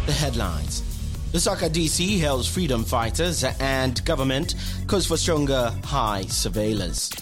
The headlines. Lusaka DC hails freedom fighters and government calls for stronger high surveillance.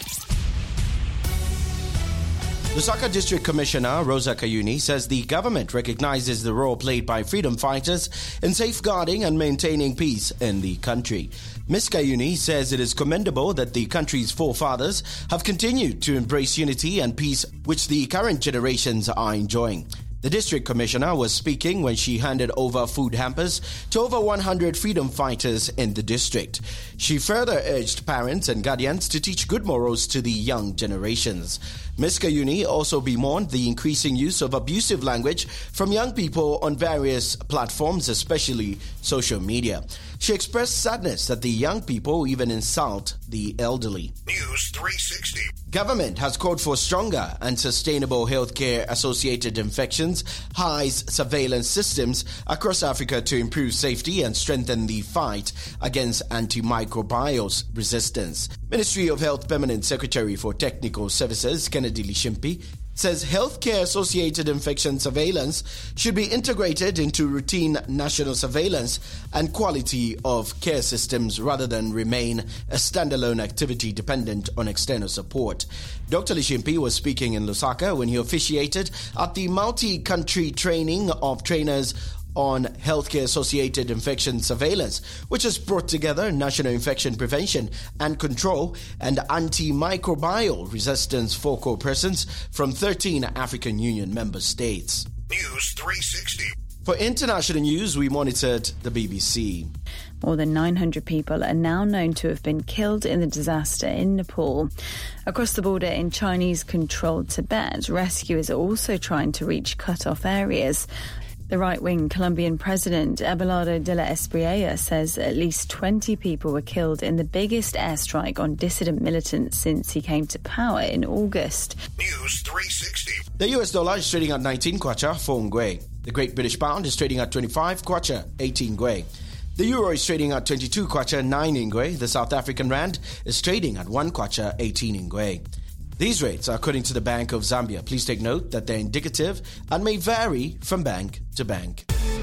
Lusaka District Commissioner Rosa Kayuni says the government recognizes the role played by freedom fighters in safeguarding and maintaining peace in the country. Ms. Kayuni says it is commendable that the country's forefathers have continued to embrace unity and peace, which the current generations are enjoying. The district commissioner was speaking when she handed over food hampers to over 100 freedom fighters in the district. She further urged parents and guardians to teach good morals to the young generations. Ms. Kayuni also bemoaned the increasing use of abusive language from young people on various platforms, especially social media. She expressed sadness that the young people even insult the elderly. News 360. Government has called for stronger and sustainable healthcare-associated infections, HIES surveillance systems across Africa to improve safety and strengthen the fight against antimicrobial resistance. Ministry of Health Permanent Secretary for Technical Services, Kennedy Lishimpi, says healthcare-associated infection surveillance should be integrated into routine national surveillance and quality of care systems rather than remain a standalone activity dependent on external support. Dr. Lishimpi was speaking in Lusaka when he officiated at the multi-country training of trainers on healthcare-associated infection surveillance, which has brought together national infection prevention and control and antimicrobial resistance focal persons from 13 African Union member states. News 360. For international news, we monitored the BBC. More than 900 people are now known to have been killed in the disaster in Nepal. Across the border in Chinese-controlled Tibet, rescuers are also trying to reach cut-off areas. The right-wing Colombian president, Abelardo de la Espriella, says at least 20 people were killed in the biggest airstrike on dissident militants since he came to power in August. News 360. The US dollar is trading at 19 kwacha, 4 ngwe. The Great British Pound is trading at 25 kwacha, 18 ngwe. The euro is trading at 22 kwacha, 9 ngwe. The South African rand is trading at 1 kwacha, 18 ngwe. These rates are according to the Bank of Zambia. Please take note that they're indicative and may vary from bank to bank.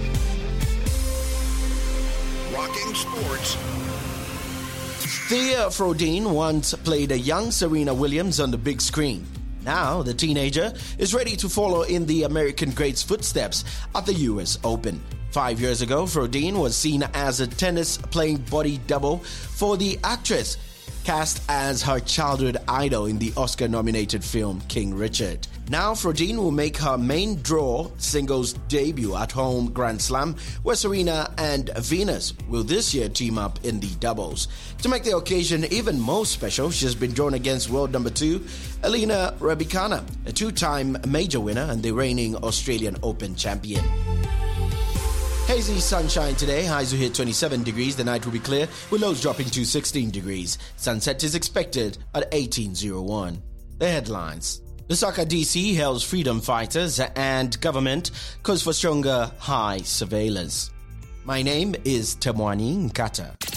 Rocking sports. Thea Frodin once played a young Serena Williams on the big screen. Now, the teenager is ready to follow in the American great's footsteps at the US Open. 5 years ago, Frodin was seen as a tennis-playing body double for the actress cast as her childhood idol in the Oscar-nominated film King Richard. Now, Frodin will make her main draw singles debut at home Grand Slam, where Serena and Venus will this year team up in the doubles. To make the occasion even more special, she has been drawn against world number 2, Elena Rybakina, a 2-time major winner and the reigning Australian Open champion. Hazy sunshine today, highs will hit 27 degrees. The night will be clear with lows dropping to 16 degrees. Sunset is expected at 18:01. The headlines. Lusaka DC hails freedom fighters and government calls for stronger high surveillance. My name is Temwani Nkata.